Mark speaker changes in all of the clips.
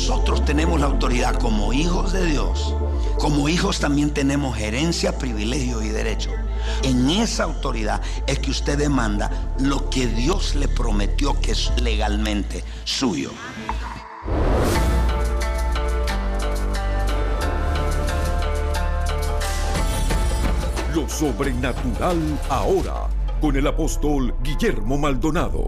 Speaker 1: nosotros tenemos la autoridad como hijos de Dios. Como hijos también tenemos herencia, privilegio y derecho. En esa autoridad es que usted demanda lo que Dios le prometió que es legalmente suyo.
Speaker 2: Lo sobrenatural ahora, con el apóstol Guillermo Maldonado.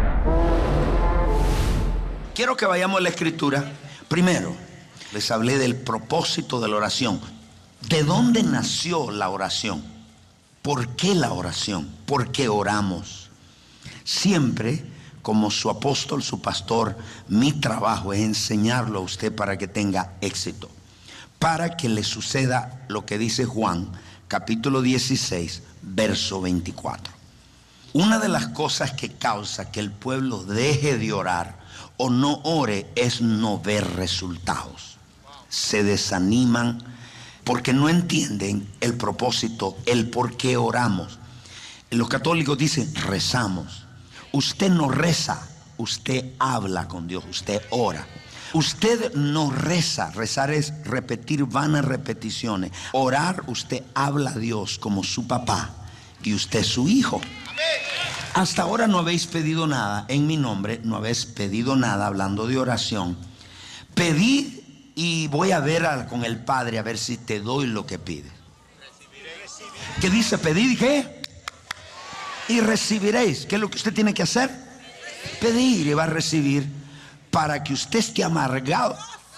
Speaker 1: Quiero que vayamos a la escritura. Primero, les hablé del propósito de la oración. ¿De dónde nació la oración? ¿Por qué la oración? ¿Por qué oramos? Siempre, como su apóstol, su pastor, mi trabajo es enseñarlo a usted para que tenga éxito. Para que le suceda lo que dice Juan, capítulo 16, verso 24. Una de las cosas que causa que el pueblo deje de orar o no ore es no ver resultados. Se desaniman porque no entienden el propósito, el por qué oramos. Los católicos dicen rezamos. Usted no reza, usted habla con Dios, usted ora. Usted no reza, rezar es repetir vanas repeticiones. Orar, usted habla a Dios como su papá y usted su hijo. Hasta ahora no habéis pedido nada en mi nombre, no habéis pedido nada hablando de oración. Pedid y voy a ver con el Padre a ver si te doy lo que pides. ¿Qué dice? Pedid, ¿qué? Y recibiréis. ¿Qué es lo que usted tiene que hacer? Pedir y va a recibir para que usted esté amargado.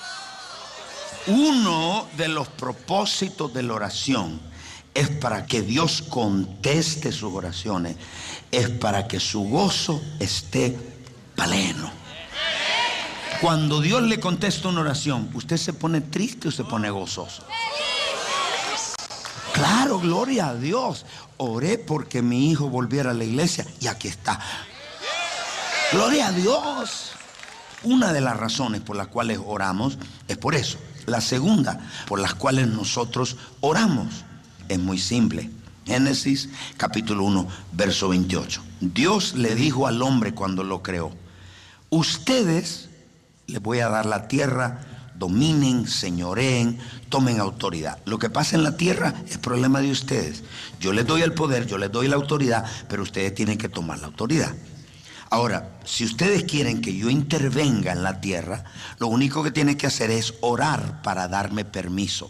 Speaker 1: Uno de los propósitos de la oración es para que Dios conteste sus oraciones, es para que su gozo esté pleno. Cuando Dios le contesta una oración, ¿usted se pone triste o se pone gozoso? Claro, gloria a Dios. Oré porque mi hijo volviera a la iglesia y aquí está. Gloria a Dios. Una de las razones por las cuales oramos es por eso. La segunda, por las cuales nosotros oramos, es muy simple. Génesis capítulo 1, verso 28. Dios le dijo al hombre cuando lo creó: ustedes les voy a dar la tierra, dominen, señoreen, tomen autoridad. Lo que pasa en la tierra es problema de ustedes. Yo les doy el poder, yo les doy la autoridad, pero ustedes tienen que tomar la autoridad. Ahora, si ustedes quieren que yo intervenga en la tierra, lo único que tienen que hacer es orar para darme permiso.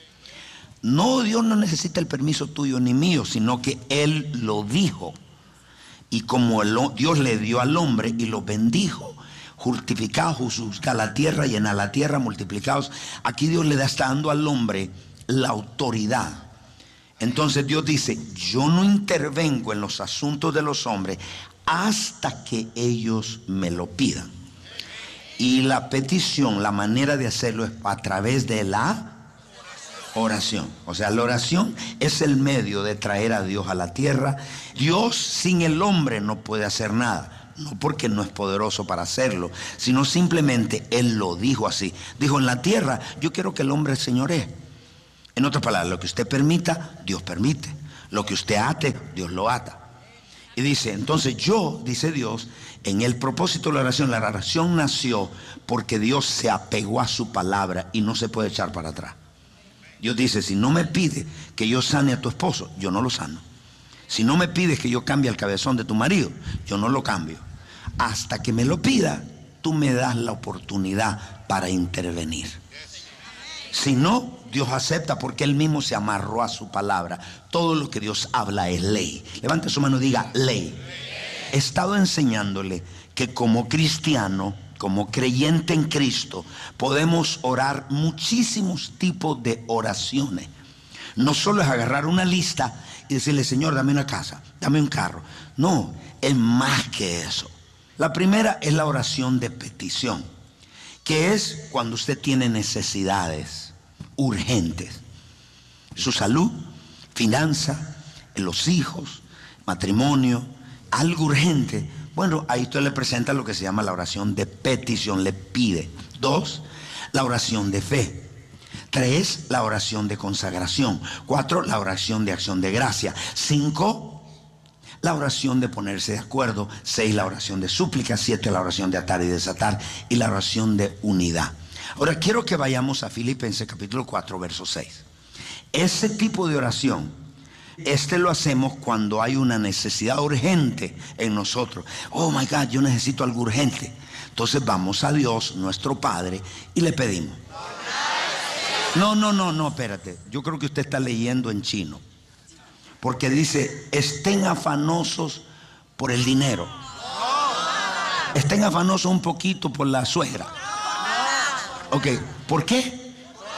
Speaker 1: No, Dios no necesita el permiso tuyo ni mío, sino que Él lo dijo. Y como Dios le dio al hombre y lo bendijo: justificados, justificar la tierra, llenar la tierra, multiplicados. Aquí Dios le está dando al hombre la autoridad. Entonces Dios dice: yo no intervengo en los asuntos de los hombres hasta que ellos me lo pidan. Y la petición, la manera de hacerlo es a través de la oración. O sea, la oración es el medio de traer a Dios a la tierra. Dios sin el hombre no puede hacer nada. No porque no es poderoso para hacerlo, sino simplemente Él lo dijo así. Dijo: en la tierra yo quiero que el hombre señoree. En otras palabras, lo que usted permita, Dios permite. Lo que usted ate, Dios lo ata. Y dice, entonces yo, dice Dios, en el propósito de la oración nació porque Dios se apegó a su palabra y no se puede echar para atrás. Dios dice: si no me pide que yo sane a tu esposo, yo no lo sano. Si no me pides que yo cambie el cabezón de tu marido, yo no lo cambio. Hasta que me lo pida, tú me das la oportunidad para intervenir. Si no, Dios acepta porque Él mismo se amarró a su palabra. Todo lo que Dios habla es ley. Levante su mano y diga: ley. He estado enseñándole que como cristiano, como creyente en Cristo, podemos orar muchísimos tipos de oraciones. No solo es agarrar una lista y decirle: Señor, dame una casa, dame un carro. No, es más que eso. La primera es la oración de petición, que es cuando usted tiene necesidades urgentes. Su salud, finanza, los hijos, matrimonio, algo urgente. Bueno, ahí usted le presenta lo que se llama la oración de petición, le pide. 2, la oración de fe. 3, la oración de consagración. 4, la oración de acción de gracia. 5, la oración de ponerse de acuerdo. 6, la oración de súplica. 7, la oración de atar y desatar. Y la oración de unidad. Ahora quiero que vayamos a Filipenses capítulo 4, verso 6. Ese tipo de oración, lo hacemos cuando hay una necesidad urgente en nosotros. Oh my God, yo necesito algo urgente. Entonces vamos a Dios, nuestro Padre, y le pedimos. No, espérate. Yo creo que usted está leyendo en chino. Porque dice, estén afanosos por el dinero. Estén afanosos un poquito por la suegra. Ok, ¿por qué?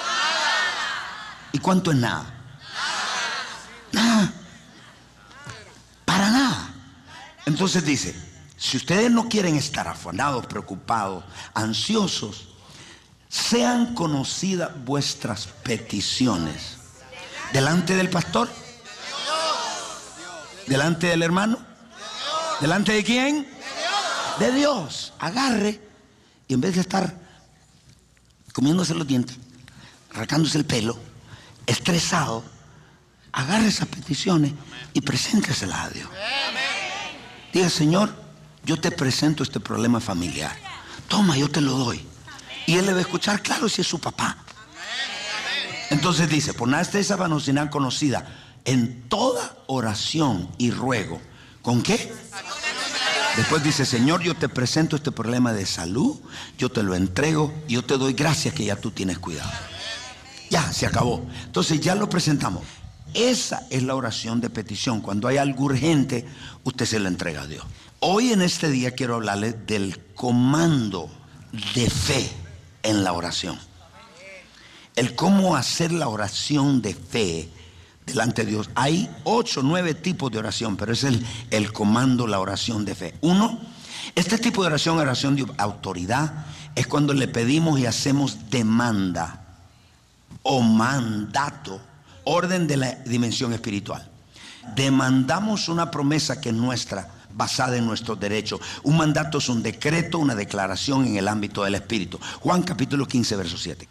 Speaker 1: ¿Y cuánto es nada? Nada. Para nada. Entonces dice, si ustedes no quieren estar afanados, preocupados, ansiosos, sean conocidas vuestras peticiones delante del pastor, delante del hermano, delante de quién, de Dios. Agarre y en vez de estar comiéndose los dientes, arrancándose el pelo, estresado, agarre esas peticiones y presénteselas a Dios. Diga, Señor, yo te presento este problema familiar. Toma, yo te lo doy. Y Él le va a escuchar, claro, si es su papá. Entonces dice, ponaste esa afanosidad conocida en toda oración y ruego. ¿Con qué? Después dice, Señor, yo te presento este problema de salud, yo te lo entrego, yo te doy gracias que ya tú tienes cuidado. Ya, se acabó. Entonces ya lo presentamos. Esa es la oración de petición. Cuando hay algo urgente, usted se lo entrega a Dios. Hoy en este día quiero hablarles del comando de fe en la oración. El cómo hacer la oración de fe delante de Dios. Hay 8 o 9 tipos de oración, pero es el comando, la oración de fe. Uno, este tipo de oración de autoridad, es cuando le pedimos y hacemos demanda o mandato, orden de la dimensión espiritual. Demandamos una promesa que es nuestra, basada en nuestros derechos. Un mandato es un decreto, una declaración en el ámbito del espíritu. Juan capítulo 15, verso 7.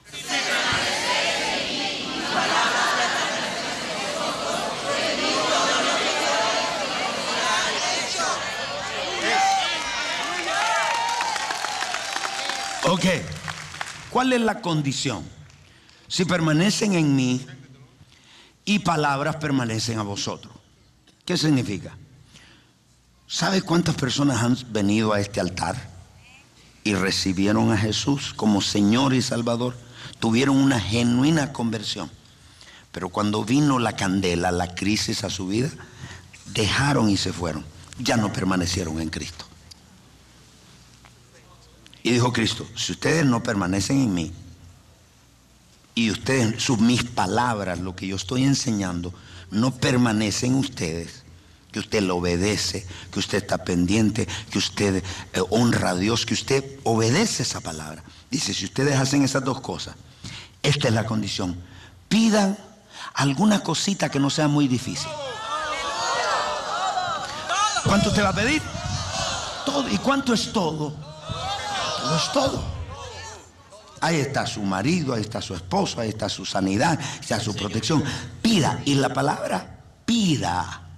Speaker 1: Ok, ¿cuál es la condición? Si permanecen en mí y palabras permanecen a vosotros. ¿Qué significa? ¿Sabe cuántas personas han venido a este altar y recibieron a Jesús como Señor y Salvador? Tuvieron una genuina conversión. Pero cuando vino la candela, la crisis a su vida, dejaron y se fueron. Ya no permanecieron en Cristo. Y dijo Cristo, si ustedes no permanecen en mí, y ustedes, mis palabras, lo que yo estoy enseñando, no permanecen en ustedes, que usted lo obedece, que usted está pendiente, que usted honra a Dios, que usted obedece esa palabra. Dice, si ustedes hacen esas dos cosas, esta es la condición. Pidan alguna cosita que no sea muy difícil. ¿Cuánto usted va a pedir? Todo. ¿Y cuánto es todo? Todo es todo. Ahí está su marido, ahí está su esposo, ahí está su sanidad, ahí está su protección. Pida. Y la palabra pida